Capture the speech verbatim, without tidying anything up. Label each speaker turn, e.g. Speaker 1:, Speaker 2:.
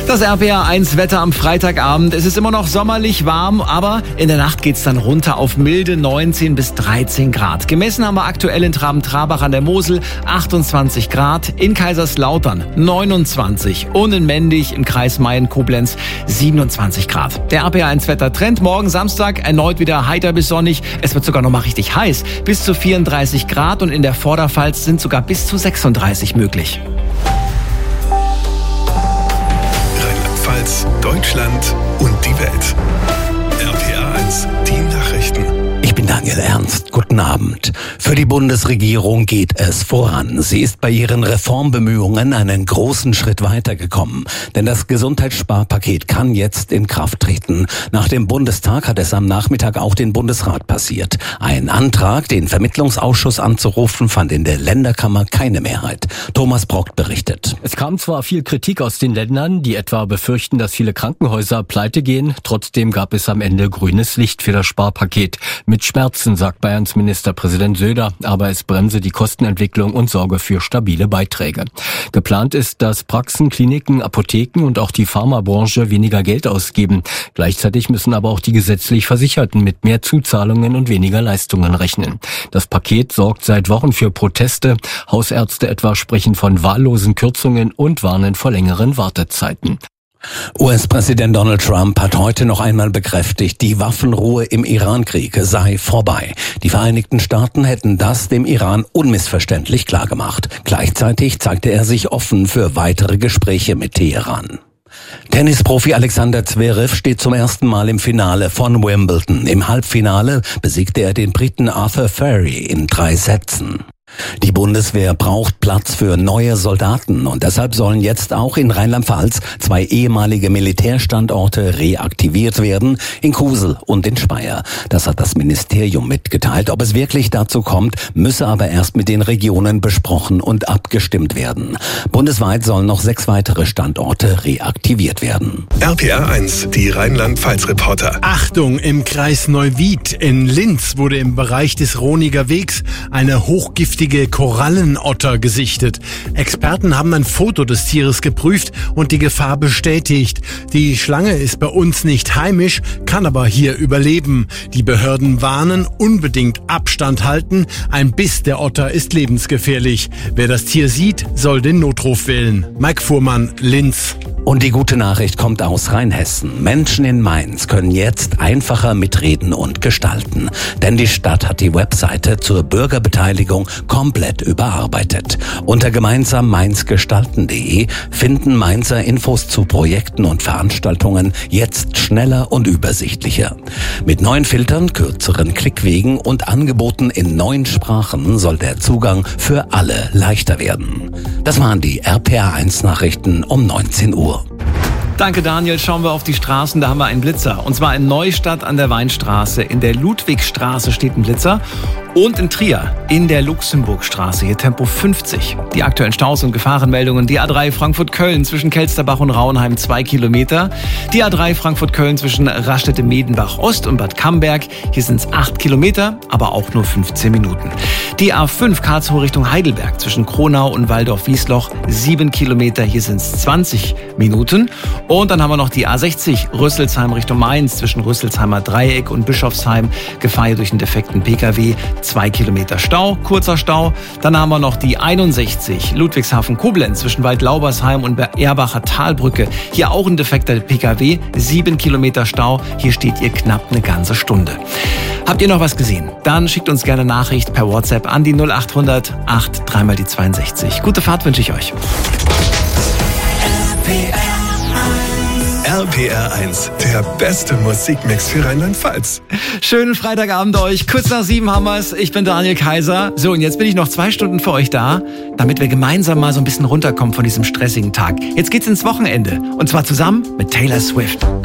Speaker 1: Das R P R eins Wetter am Freitagabend. Es ist immer noch sommerlich warm, aber in der Nacht geht's dann runter auf milde neunzehn bis dreizehn Grad. Gemessen haben wir aktuell in Traben-Trarbach an der Mosel achtundzwanzig Grad, in Kaiserslautern neunundzwanzig und in Mendig im Kreis Mayen-Koblenz siebenundzwanzig Grad. Der R P R eins Wettertrend morgen Samstag erneut wieder heiter bis sonnig. Es wird sogar noch mal richtig heiß, bis zu vierunddreißig Grad und in der Vorderpfalz sind sogar bis zu sechsunddreißig möglich.
Speaker 2: Deutschland und die Welt. R P R eins, die Nachrichten.
Speaker 3: Ich bin Daniel Ernst. Guten Abend. Für die Bundesregierung geht es voran. Sie ist bei ihren Reformbemühungen einen großen Schritt weitergekommen. Denn das Gesundheitssparpaket kann jetzt in Kraft treten. Nach dem Bundestag hat es am Nachmittag auch den Bundesrat passiert. Ein Antrag, den Vermittlungsausschuss anzurufen, fand in der Länderkammer keine Mehrheit. Thomas Brockt berichtet.
Speaker 4: Es kam zwar viel Kritik aus den Ländern, die etwa befürchten, dass viele Krankenhäuser pleite gehen. Trotzdem gab es am Ende grünes Licht für das Sparpaket. Mit Schmerzen, sagt Bayerns Ministerpräsident Söder, aber es bremse die Kostenentwicklung und sorge für stabile Beiträge. Geplant ist, dass Praxen, Kliniken, Apotheken und auch die Pharmabranche weniger Geld ausgeben. Gleichzeitig müssen aber auch die gesetzlich Versicherten mit mehr Zuzahlungen und weniger Leistungen rechnen. Das Paket sorgt seit Wochen für Proteste. Hausärzte etwa sprechen von wahllosen Kürzungen und warnen vor längeren Wartezeiten.
Speaker 3: U S-Präsident Donald Trump hat heute noch einmal bekräftigt, die Waffenruhe im Irankrieg sei vorbei. Die Vereinigten Staaten hätten das dem Iran unmissverständlich klargemacht. Gleichzeitig zeigte er sich offen für weitere Gespräche mit Teheran. Tennisprofi Alexander Zverev steht zum ersten Mal im Finale von Wimbledon. Im Halbfinale besiegte er den Briten Arthur Furry in drei Sätzen. Die Bundeswehr braucht Platz für neue Soldaten und deshalb sollen jetzt auch in Rheinland-Pfalz zwei ehemalige Militärstandorte reaktiviert werden, in Kusel und in Speyer. Das hat das Ministerium mitgeteilt. Ob es wirklich dazu kommt, müsse aber erst mit den Regionen besprochen und abgestimmt werden. Bundesweit sollen noch sechs weitere Standorte reaktiviert werden.
Speaker 2: R P R eins, die Rheinland-Pfalz-Reporter.
Speaker 5: Achtung, im Kreis Neuwied in Linz wurde im Bereich des Roniger Wegs eine hochgiftige Korallenotter gesichtet. Experten haben ein Foto des Tieres geprüft und die Gefahr bestätigt. Die Schlange ist bei uns nicht heimisch, kann aber hier überleben. Die Behörden warnen, unbedingt Abstand halten. Ein Biss der Otter ist lebensgefährlich. Wer das Tier sieht, soll den Notruf wählen. Mike Fuhrmann, Linz.
Speaker 3: Und die gute Nachricht kommt aus Rheinhessen. Menschen in Mainz können jetzt einfacher mitreden und gestalten. Denn die Stadt hat die Webseite zur Bürgerbeteiligung komplett überarbeitet. Unter gemeinsam mainz gestalten punkt de finden Mainzer Infos zu Projekten und Veranstaltungen jetzt schneller und übersichtlicher. Mit neuen Filtern, kürzeren Klickwegen und Angeboten in neun Sprachen soll der Zugang für alle leichter werden. Das waren die R P R eins Nachrichten um neunzehn Uhr.
Speaker 1: Danke Daniel, schauen wir auf die Straßen, da haben wir einen Blitzer. Und zwar in Neustadt an der Weinstraße, in der Ludwigstraße steht ein Blitzer und in Trier in der Luxemburgstraße, hier Tempo fünfzig. Die aktuellen Staus und Gefahrenmeldungen, die A drei Frankfurt-Köln zwischen Kelsterbach und Rauenheim zwei Kilometer, die A drei Frankfurt-Köln zwischen Raststätte-Medenbach-Ost und Bad Camberg, hier sind es acht Kilometer, aber auch nur fünfzehn Minuten. Die A fünf Karlsruhe Richtung Heidelberg zwischen Kronau und Waldorf-Wiesloch, sieben Kilometer, hier sind es zwanzig Minuten. Und dann haben wir noch die A sechzig Rüsselsheim Richtung Mainz zwischen Rüsselsheimer Dreieck und Bischofsheim. Gefahr hier durch einen defekten Pkw. Zwei Kilometer Stau, kurzer Stau. Dann haben wir noch die einundsechzig Ludwigshafen-Koblenz zwischen Waldlaubersheim und Erbacher Talbrücke. Hier auch ein defekter Pkw. Sieben Kilometer Stau. Hier steht ihr knapp eine ganze Stunde. Habt ihr noch was gesehen? Dann schickt uns gerne Nachricht per WhatsApp an die null acht hundert acht dreimal die zweiundsechzig. Gute Fahrt wünsche ich euch.
Speaker 2: R P R eins, der beste Musikmix für Rheinland-Pfalz.
Speaker 1: Schönen Freitagabend euch. Kurz nach sieben haben wir's. Ich bin Daniel Kaiser. So, und jetzt bin ich noch zwei Stunden für euch da, damit wir gemeinsam mal so ein bisschen runterkommen von diesem stressigen Tag. Jetzt geht's ins Wochenende. Und zwar zusammen mit Taylor Swift.